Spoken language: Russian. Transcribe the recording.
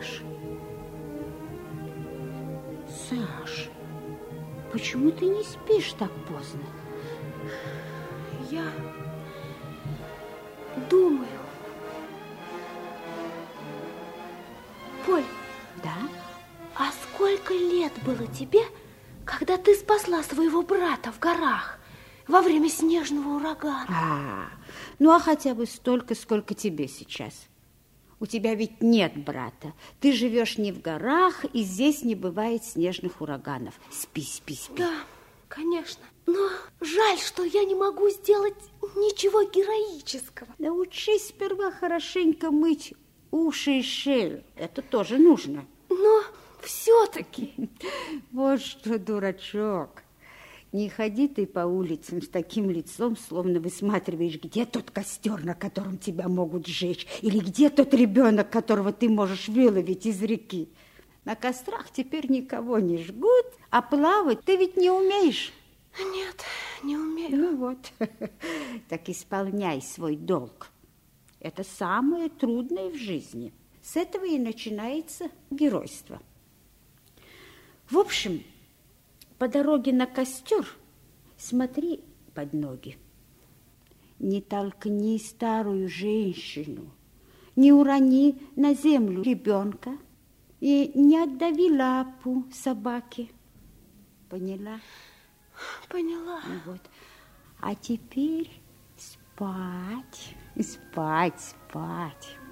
спишь? Саш, почему ты не спишь так поздно? Я думаю. Поль. Да? А сколько лет было тебе, когда ты спасла своего брата в горах во время снежного урагана? Ну а хотя бы столько, сколько тебе сейчас. У тебя ведь нет брата. Ты живешь не в горах, и здесь не бывает снежных ураганов. Спи, спи, спи. Да, конечно. Но жаль, что я не могу сделать ничего героического. Научись сперва хорошенько мыть уши и шею. Это тоже нужно. Но все-таки... Вот что, дурачок. Не ходи ты по улицам с таким лицом, словно высматриваешь, где тот костер, на котором тебя могут сжечь, или где тот ребенок, которого ты можешь выловить из реки. На кострах теперь никого не жгут, а плавать ты ведь не умеешь. Нет, не умею. Ну вот, так исполняй свой долг. Это самое трудное в жизни. С этого и начинается геройство. В общем, по дороге на костер смотри под ноги. Не толкни старую женщину, не урони на землю ребенка и не отдави лапу собаке. Поняла? Поняла. Ну вот. А теперь спать, спать, спать.